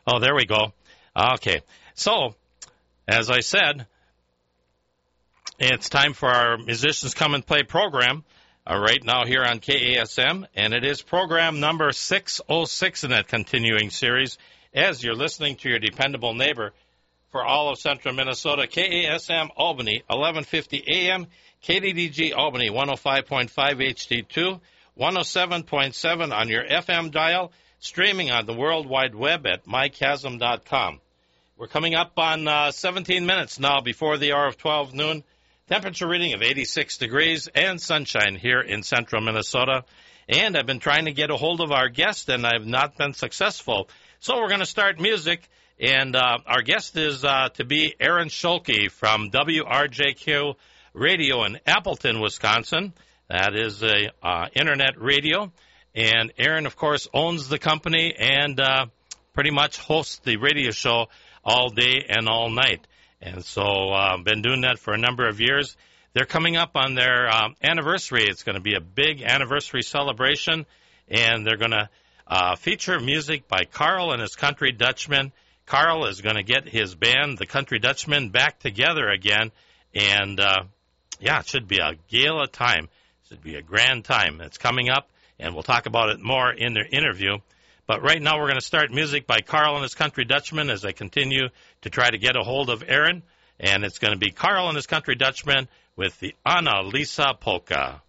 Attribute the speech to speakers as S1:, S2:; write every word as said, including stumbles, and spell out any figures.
S1: Oh, there we go. Okay. So, as I said, it's time for our Musicians Come and Play program uh, right now here on K A S M, and it is program number six oh six in that continuing series as you're listening to your dependable neighbor for all of central Minnesota, K A S M Albany, eleven fifty A M, K D D G Albany, one oh five point five H D two, one oh seven point seven on your F M dial, streaming on the World Wide Web at my chasm dot com. We're coming up on uh, seventeen minutes now before the hour of twelve noon. Temperature reading of eighty-six degrees and sunshine here in central Minnesota. And I've been trying to get a hold of our guest, and I've not been successful. So we're going to start music, and uh, our guest is uh, to be Aaron Schulke from W R J Q Radio in Appleton, Wisconsin. That is a uh, internet radio. And Aaron, of course, owns the company and uh, pretty much hosts the radio show all day and all night. And so I've uh, been doing that for a number of years. They're coming up on their um, anniversary. It's going to be a big anniversary celebration, and they're going to uh, feature music by Carl and his Country Dutchmen. Carl is going to get his band, the Country Dutchmen, back together again. And, uh, yeah, it should be a gala time. It should be a grand time. It's coming up, and we'll talk about it more in their interview. But right now we're going to start music by Carl and his Country Dutchmen as I continue to try to get a hold of Aaron. And it's going to be Carl and his Country Dutchmen with the Anna Lisa Polka.